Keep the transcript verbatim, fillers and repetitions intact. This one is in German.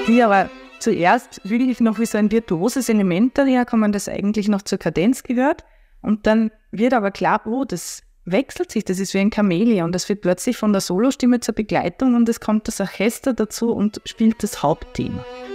die aber zuerst wirklich noch wie so ein virtuoses Element daherkommen, das eigentlich noch zur Kadenz gehört. Und dann wird aber klar, oh, das wechselt sich, das ist wie ein Chamäleon. Das wird plötzlich von der Solostimme zur Begleitung und es kommt das Orchester dazu und spielt das Hauptthema.